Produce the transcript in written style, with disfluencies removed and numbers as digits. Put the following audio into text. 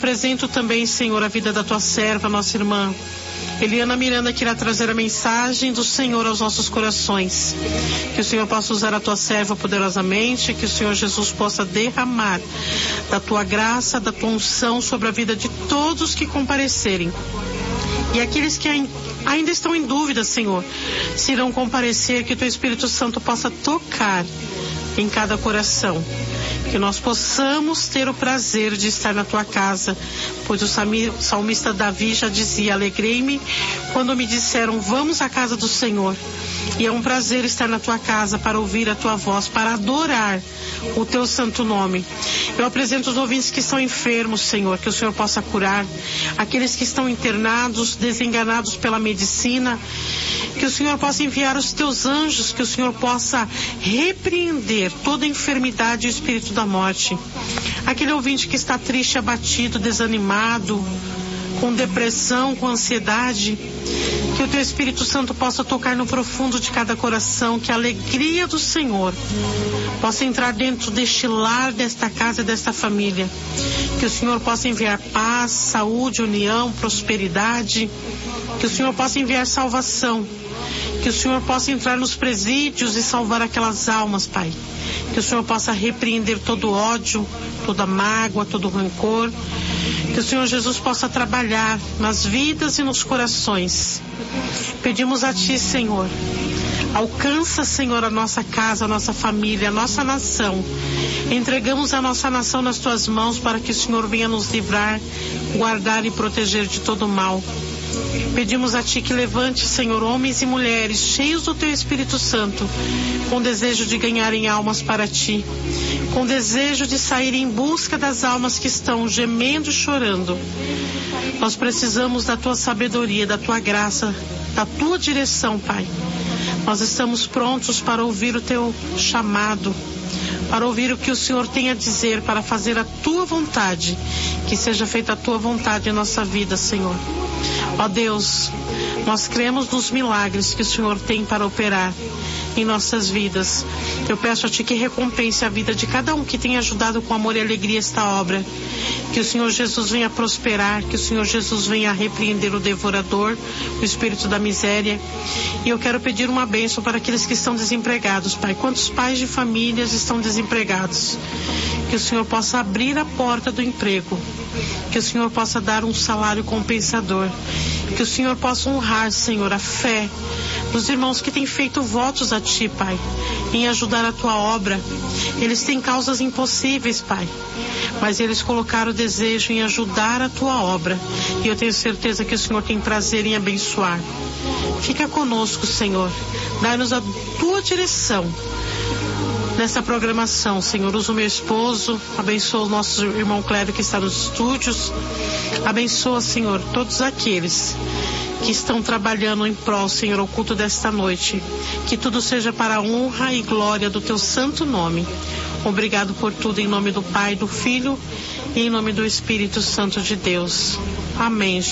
apresento também, Senhor, a vida da tua serva, nossa irmã Eliana Miranda, que irá trazer a mensagem do Senhor aos nossos corações. Que o Senhor possa usar a tua serva poderosamente, que o Senhor Jesus possa derramar da tua graça, da tua unção sobre a vida de todos que comparecerem. E aqueles que ainda estão em dúvida, Senhor, se irão comparecer, que o teu Espírito Santo possa tocar em cada coração. Que nós possamos ter o prazer de estar na tua casa, pois o salmista Davi já dizia: alegrei-me quando me disseram, vamos à casa do Senhor. E é um prazer estar na tua casa para ouvir a tua voz, para adorar o teu santo nome. Eu apresento os ouvintes que estão enfermos, Senhor, que o Senhor possa curar. Aqueles que estão internados, desenganados pela medicina, que o Senhor possa enviar os teus anjos, que o Senhor possa repreender toda enfermidade e o espírito da morte. Aquele ouvinte que está triste, abatido, desanimado, com depressão, com ansiedade, que o teu Espírito Santo possa tocar no profundo de cada coração, que a alegria do Senhor possa entrar dentro deste lar, desta casa e desta família. Que o Senhor possa enviar paz, saúde, união, prosperidade. Que o Senhor possa enviar salvação. Que o Senhor possa entrar nos presídios e salvar aquelas almas, Pai. Que o Senhor possa repreender todo ódio, toda mágoa, todo rancor. Que o Senhor Jesus possa trabalhar nas vidas e nos corações. Pedimos a Ti, Senhor, alcança, Senhor, a nossa casa, a nossa família, a nossa nação. Entregamos a nossa nação nas Tuas mãos para que o Senhor venha nos livrar, guardar e proteger de todo mal. Pedimos a Ti que levante, Senhor, homens e mulheres cheios do Teu Espírito Santo, com desejo de ganharem almas para Ti, com desejo de sair em busca das almas que estão gemendo e chorando. Nós precisamos da Tua sabedoria, da Tua graça, da Tua direção, Pai. Nós estamos prontos para ouvir o Teu chamado, para ouvir o que o Senhor tem a dizer, para fazer a Tua vontade, que seja feita a Tua vontade em nossa vida, Senhor. Ó Deus, nós cremos nos milagres que o Senhor tem para operar em nossas vidas. Eu peço a Ti que recompense a vida de cada um que tem ajudado com amor e alegria esta obra. Que o Senhor Jesus venha prosperar, que o Senhor Jesus venha repreender o devorador, o espírito da miséria. E eu quero pedir uma bênção para aqueles que estão desempregados, Pai. Quantos pais de famílias estão desempregados? Que o Senhor possa abrir a porta do emprego. Que o Senhor possa dar um salário compensador. Que o Senhor possa honrar, Senhor, a fé dos irmãos que têm feito votos a Ti, Pai, em ajudar a Tua obra. Eles têm causas impossíveis, Pai, mas eles colocaram o desejo em ajudar a Tua obra. E eu tenho certeza que o Senhor tem prazer em abençoar. Fica conosco, Senhor. Dá-nos a Tua direção nessa programação, Senhor. Usa o meu esposo, abençoa o nosso irmão Cléber que está nos estúdios, abençoa, Senhor, todos aqueles que estão trabalhando em prol, Senhor, ao culto desta noite. Que tudo seja para a honra e glória do Teu santo nome. Obrigado por tudo, em nome do Pai, do Filho e em nome do Espírito Santo de Deus. Amém.